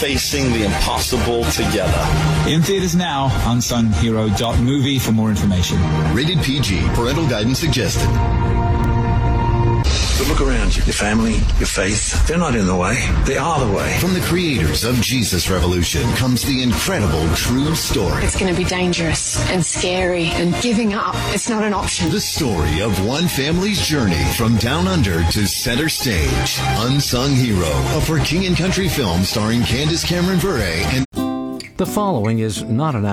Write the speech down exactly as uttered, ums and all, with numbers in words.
facing the impossible together. In theaters now, unsung hero dot movie for more information. Rated P G. Parental guidance suggested. But look around you. Your family, your faith, they're not in the way. They are the way. From the creators of Jesus Revolution comes the incredible true story. It's going to be dangerous and scary, and giving up, it's not an option. The story of one family's journey from down under to center stage. Unsung Hero, a For King and Country film starring Candace Cameron Bure and... The following is not an